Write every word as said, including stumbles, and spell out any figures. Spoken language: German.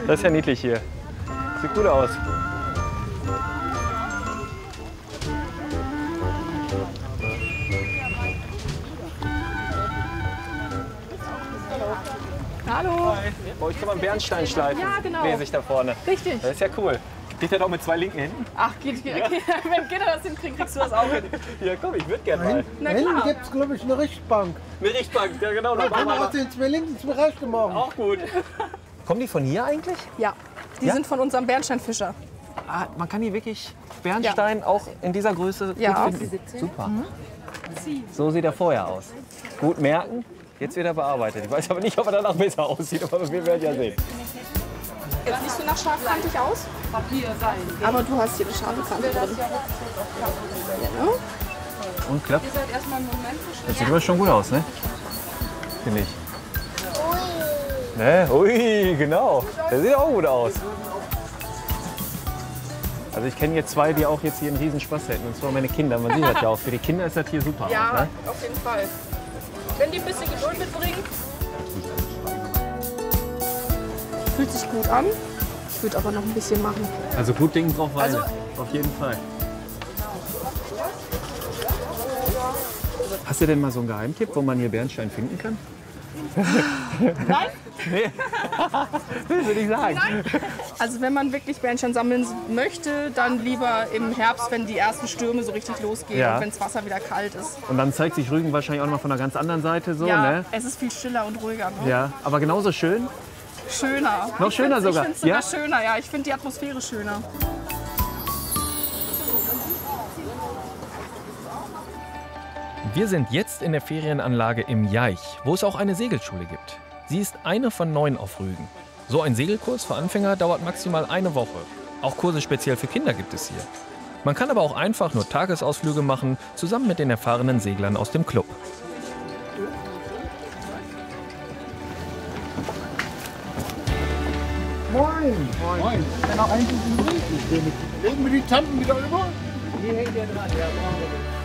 Das ist ja niedlich hier. Sieht gut aus. Hallo. Hi. Bei euch kann man Bernstein schleifen. Ja, genau. Lese ich da vorne. Richtig. Das ist ja cool. Geht der doch mit zwei linken Händen? Ach, geht, ja. Wenn Kinder das hinkriegen, kriegst du das auch hin. Ja, komm, ich würde gerne mal. Na Da hinten klar. gibt es, glaube ich, eine Richtbank. Eine Richtbank, ja genau. Da Da kann man machen aus den zwei linken, zwei rechten machen. Auch gut. Kommen die von hier eigentlich? Ja, die Ja? sind von unserem Bernsteinfischer. Ah, man kann hier wirklich Bernstein auch in dieser Größe Ja. gut finden. Super. So sieht er vorher aus. Gut merken, jetzt wird er bearbeitet. Ich weiß aber nicht, ob er danach besser aussieht, aber wir werden ja sehen. Jetzt siehst du nach scharfkantig aus? Papier sein. Aber du hast hier eine scharfe Kante drin. Ja. Und klappt. Das sieht aber schon gut aus, ne? Finde ich. Ne? Ui, genau. Der sieht auch gut aus. Also ich kenne jetzt zwei, die auch jetzt hier einen riesen Spaß hätten. Und zwar meine Kinder. Man sieht das ja auch. Für die Kinder ist das hier super. Ja, Ne? auf jeden Fall. Wenn die ein bisschen Geduld mitbringen. Fühlt sich gut an. Ich würde aber noch ein bisschen machen. Also gut Ding braucht Weile. Also- Auf jeden Fall. Hast du denn mal so einen Geheimtipp, wo man hier Bernstein finden kann? Nein? Nee. Willst du nicht sagen? Nein. Also wenn man wirklich Bernstein sammeln möchte, dann lieber im Herbst, wenn die ersten Stürme so richtig losgehen Ja. und wenn das Wasser wieder kalt ist. Und dann zeigt sich Rügen wahrscheinlich auch noch mal von einer ganz anderen Seite so, Ja, ne? es ist viel stiller und ruhiger. Ne? Ja, aber genauso schön. Schöner. Noch Ich schöner find's- sogar, Ich finde es sogar ja? schöner, ja. Ich finde die Atmosphäre schöner. Wir sind jetzt in der Ferienanlage im Jaich, wo es auch eine Segelschule gibt. Sie ist eine von neun auf Rügen. So ein Segelkurs für Anfänger dauert maximal eine Woche. Auch Kurse speziell für Kinder gibt es hier. Man kann aber auch einfach nur Tagesausflüge machen, zusammen mit den erfahrenen Seglern aus dem Club. Moin. Moin. Wenn auch eigentlich übrig ist. Legen wir die Tanten wieder über? Die hängt ja dran, ja.